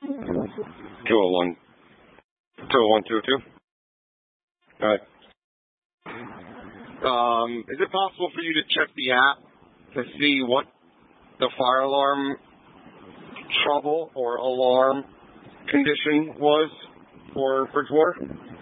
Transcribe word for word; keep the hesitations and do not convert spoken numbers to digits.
two oh one. two oh one, two oh two. All right. Um, is it possible for you to check the app to see what the fire alarm trouble or alarm condition was for Bridgewater?